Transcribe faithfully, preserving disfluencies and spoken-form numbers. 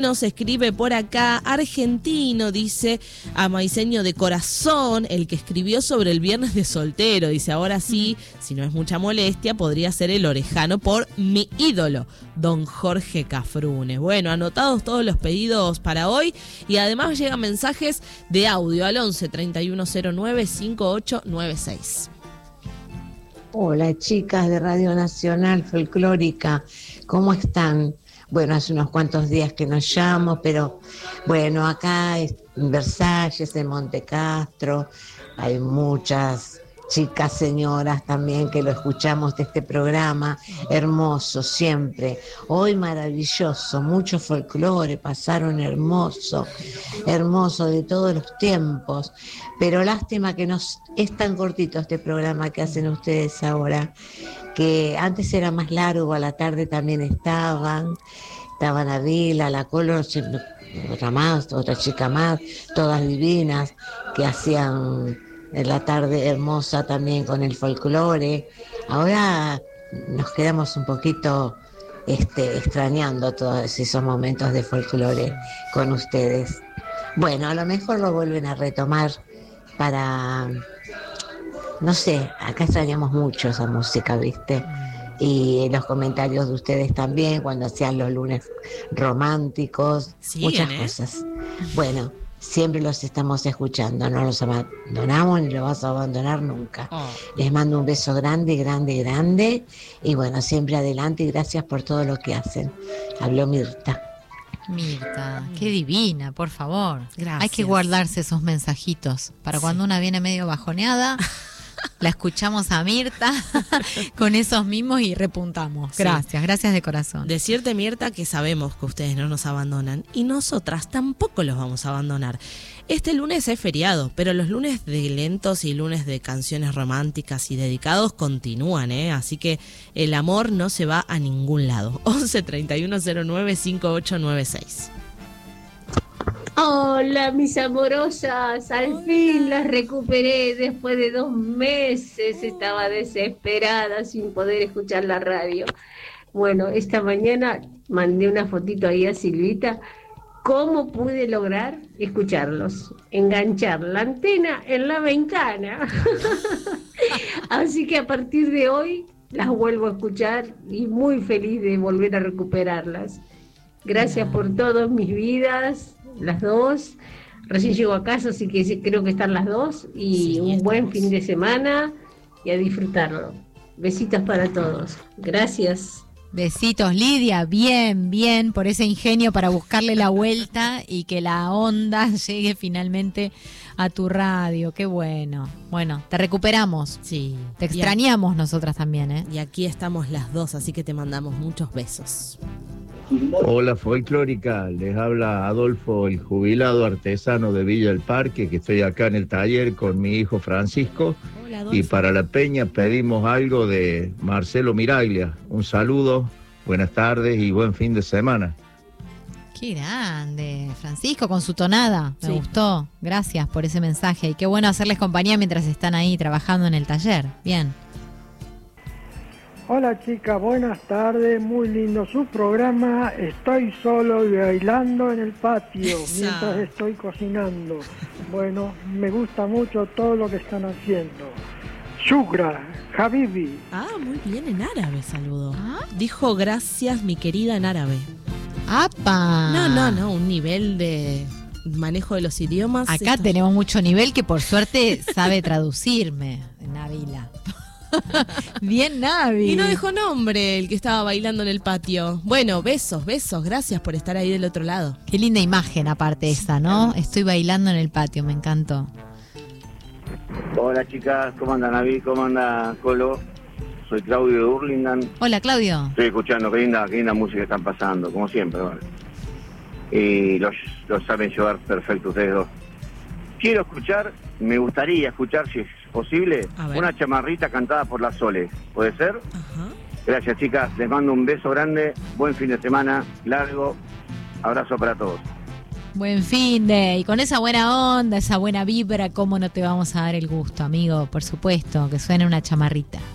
Nos escribe por acá, argentino, dice, amaiseño de corazón, el que escribió sobre el viernes de soltero. Dice, ahora sí, si no es mucha molestia, podría ser el orejano por mi ídolo, don Jorge Cafrune. Bueno, anotados todos los pedidos para hoy y además llegan mensajes de audio al once, treinta y uno cero nueve, cincuenta y ocho noventa y seis. Hola chicas de Radio Nacional Folclórica, ¿cómo están? Bueno, hace unos cuantos días que nos llamo, pero bueno, acá en Versalles, en Monte Castro, hay muchas chicas, señoras también que lo escuchamos de este programa, hermoso siempre. Hoy maravilloso, mucho folclore, pasaron hermoso, hermoso de todos los tiempos, pero lástima que nos es tan cortito este programa que hacen ustedes ahora, que antes era más largo, a la tarde también estaban, estaban Avila, la Color, otra más, otra chica más, todas divinas, que hacían en la tarde hermosa también con el folclore. Ahora nos quedamos un poquito este, extrañando todos esos momentos de folclore con ustedes. Bueno, a lo mejor lo vuelven a retomar para... No sé, acá extrañamos mucho esa música, ¿viste? Y los comentarios de ustedes también, cuando hacían los lunes románticos, ¿siguen, muchas eh? cosas. Bueno, siempre los estamos escuchando, no los abandonamos ni los vamos a abandonar nunca. Oh. Les mando un beso grande, grande, grande. Y bueno, siempre adelante y gracias por todo lo que hacen. Habló Mirta. Mirta, qué divina, por favor. Gracias. Hay que guardarse esos mensajitos para sí. Cuando una viene medio bajoneada. La escuchamos a Mirta con esos mismos y repuntamos. Gracias, sí. Gracias de corazón. Decirte, Mirta, que sabemos que ustedes no nos abandonan y nosotras tampoco los vamos a abandonar. Este lunes es feriado, pero los lunes de lentos y lunes de canciones románticas y dedicados continúan, ¿eh? Así que el amor no se va a ningún lado. once, treinta y uno cero nueve, cincuenta y ocho noventa y seis. Hola, mis amorosas, al Hola. Fin las recuperé después de dos meses, estaba desesperada sin poder escuchar la radio. Bueno, esta mañana mandé una fotito ahí a Silvita, cómo pude lograr escucharlos, enganchar la antena en la ventana. Así que a partir de hoy las vuelvo a escuchar y muy feliz de volver a recuperarlas. Gracias por todas mis vidas. Las dos, recién llego a casa, así que creo que están las dos, y sí, un buen fin de semana y a disfrutarlo. Besitos para todos. Gracias. Besitos, Lidia, bien, bien, por ese ingenio para buscarle la vuelta y que la onda llegue finalmente a tu radio. Qué bueno. Bueno, te recuperamos. Sí. Te extrañamos nosotras también, ¿eh? Y aquí estamos las dos, así que te mandamos muchos besos. Hola folclórica, les habla Adolfo, el jubilado artesano de Villa del Parque, que estoy acá en el taller con mi hijo Francisco. Hola, y para la peña pedimos algo de Marcelo Miraglia. Un saludo, buenas tardes y buen fin de semana. Qué grande, Francisco, con su tonada, me sí. gustó. Gracias por ese mensaje y qué bueno hacerles compañía mientras están ahí trabajando en el taller. Bien. Hola chicas, buenas tardes, muy lindo su programa. Estoy solo y bailando en el patio mientras estoy cocinando. Bueno, me gusta mucho todo lo que están haciendo. Shukra, Habibi. Ah, muy bien, en árabe saludó. ¿Ah? Dijo gracias mi querida en árabe. ¡Apa! No, no, no, un nivel de manejo de los idiomas. Acá esto... tenemos mucho nivel que por suerte sabe traducirme, Nabila. Bien, Navi. Y no dejó nombre el que estaba bailando en el patio. Bueno, besos, besos, gracias por estar ahí del otro lado. Qué linda imagen aparte esa, ¿no? Estoy bailando en el patio, me encantó. Hola chicas, ¿cómo anda Navi? ¿Cómo anda Colo? Soy Claudio de Hurlingham. Hola Claudio. Estoy escuchando, qué linda, qué linda música están pasando, como siempre, ¿vale? Y los, los saben llevar perfecto ustedes dos. Quiero escuchar, me gustaría escuchar, si es posible, una chamarrita cantada por la Sole. ¿Puede ser? Ajá. Gracias, chicas. Les mando un beso grande. Buen fin de semana. Largo. Abrazo para todos. Buen fin de... Y con esa buena onda, esa buena vibra, ¿cómo no te vamos a dar el gusto, amigo? Por supuesto, que suene una chamarrita.